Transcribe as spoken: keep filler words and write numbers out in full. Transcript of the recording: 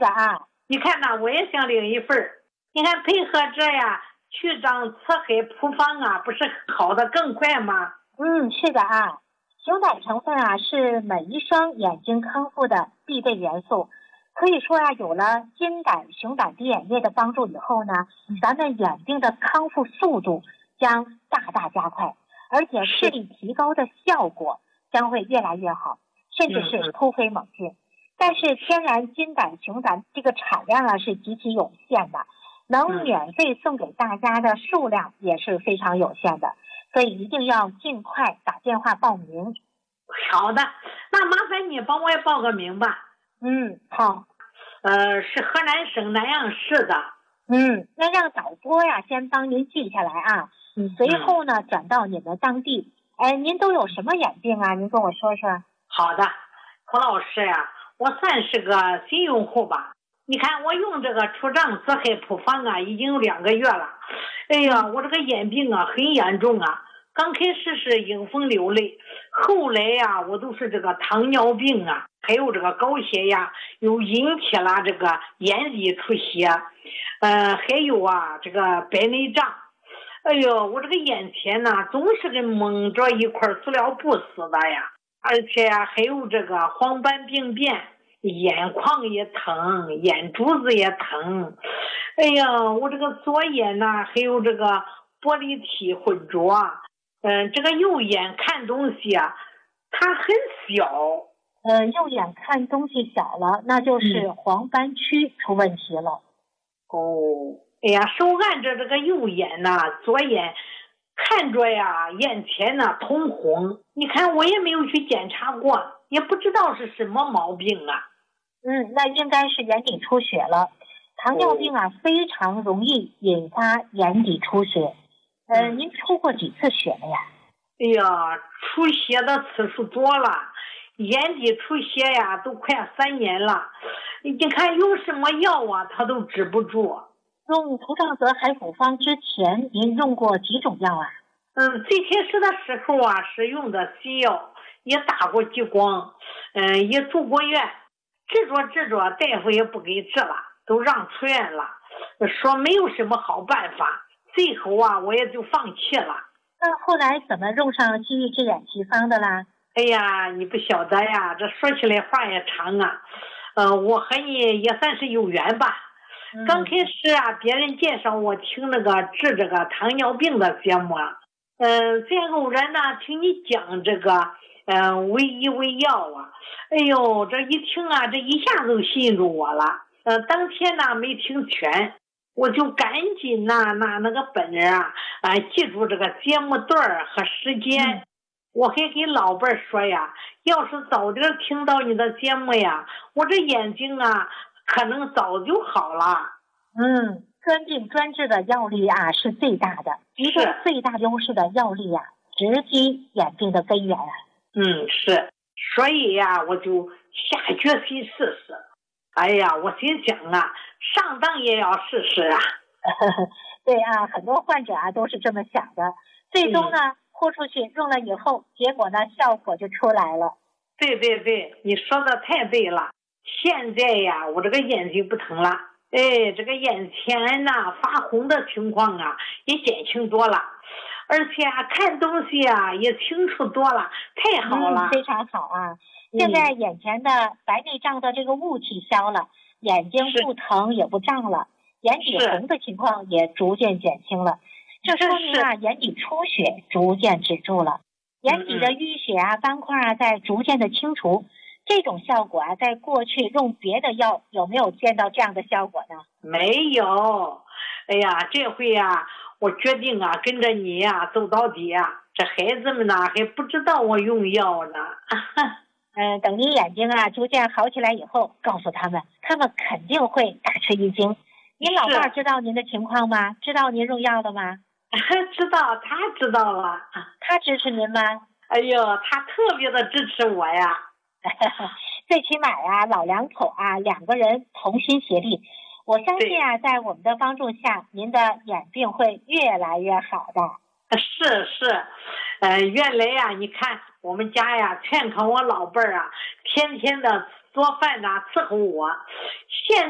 的啊。 你看呐，我也想领一份儿。你看配合着呀，去长刺黑普方啊，不是好的更快吗？ 嗯，是的啊。熊胆成分啊，是每一双眼睛康复的必备元素。可以说啊，有了金胆熊胆滴眼液的帮助以后呢，咱们眼病的康复速度将大大加快，而且视力提高的效果将会越来越好，甚至是突飞猛进。但是天然金胆熊胆这个产量啊是极其有限的，能免费送给大家的数量也是非常有限的，所以一定要尽快打电话报名。 好的，那麻烦你帮我也报个名吧。 嗯，好。 呃，是河南省南阳市的。 嗯，那让导播呀先帮您记下来啊。嗯，随后呢转到你们当地。哎，您都有什么眼病啊？您跟我说说。 好的，孔老师呀、啊，我算是个新用户吧。你看我用这个除障紫黑普方啊，已经有两个月了。哎呀，我这个眼病啊很严重啊。刚开始是迎风流泪，后来呀、啊，我都是这个糖尿病啊，还有这个高血压，又引起了这个眼底出血，呃，还有啊这个白内障。哎呦，我这个眼前呢，总是跟蒙着一块塑料布似的呀，而且呀、啊，还有这个黄斑病变，眼眶也疼，眼珠子也疼。哎呀，我这个左眼呢，还有这个玻璃体混浊。嗯，这个右眼看东西啊，它很小。 嗯，右眼看东西小了，那就是黄斑区出问题了。 嗯、哦，哎呀，手按着这个右眼呐、啊，左眼看着呀，眼前呢通红。你看我也没有去检查过，也不知道是什么毛病啊。 嗯，那应该是眼底出血了。糖尿病啊，哦、非常容易引发眼底出血。呃，您出过几次血了呀？ 哎呀，出血的次数多了，眼底出血呀，都快三年了。你看用什么药啊，它都治不住。 用除障泽海普方之前，您用过几种药啊？ 嗯，最开始的时候啊，是用的西药，也打过激光，嗯，也住过院，治着治着，大夫也不给治了，都让出院了，说没有什么好办法。最后啊，我也就放弃了。 那后来怎么用上西域之眼奇方的啦？ 哎呀，你不晓得呀，这说起来话也长啊。呃，我和你也算是有缘吧。嗯、刚开始啊，别人介绍我听那个治这个糖尿病的节目啊，嗯、呃，再偶然呢听你讲这个，嗯、呃，维医维药啊，哎呦，这一听啊，这一下子吸引住我了。呃，当天呢没听全。我就赶紧呐拿那个本儿啊啊记住这个节目段儿和时间、嗯、我还给老伴儿说呀，要是早点听到你的节目呀，我这眼睛啊可能早就好了。 嗯，专病专治的药力啊是最大的，一个最大优势的药力啊，直击眼病的根源啊。 嗯，是，所以呀我就下决心试试。哎呀，我心想啊，上当也要试试啊。 对啊，很多患者啊都是这么想的。最终呢，豁、嗯、出去用了以后，结果呢效果就出来了。 对对对，你说的太对了。现在呀，我这个眼睛不疼了，哎，这个眼前呐发红的情况啊也减轻多了，而且啊看东西啊也清楚多了，太好了、 嗯、非常好啊。现在眼前的白内障的这个雾气消了，眼睛不疼也不胀了，眼底红的情况也逐渐减轻了，这说明啊眼底出血逐渐止住了，眼底的淤血啊斑块啊在逐渐的清除。这种效果啊在过去用别的药有没有见到这样的效果呢？ 没有。哎呀，这回啊我决定啊跟着你呀、啊、走到底啊，这孩子们呢还不知道我用药呢。 嗯，等你眼睛啊逐渐好起来以后，告诉他们，他们肯定会大吃一惊。您老伴知道您的情况吗？知道您用药了吗？ 知道，他知道了。 他支持您吗？ 哎呦，他特别的支持我呀。 最起码啊，老两口啊，两个人同心协力，我相信啊，在我们的帮助下，您的眼病会越来越好的。 是是，呃，原来呀、啊，你看我们家呀，全靠我老伴儿啊，天天的做饭呐、伺候我。现